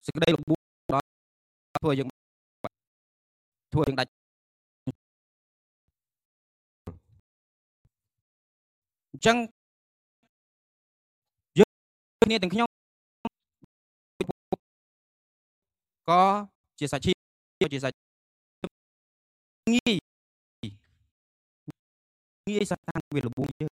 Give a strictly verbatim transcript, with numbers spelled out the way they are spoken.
សេចក្តីរបួសដល់ធ្វើយើងធ្វើយើងដាច់អញ្ចឹងយើងគ្នាទាំងខ្ញុំក៏ជាសាជីជាសាជីងាយងាយសាតាំងវារបួសយើង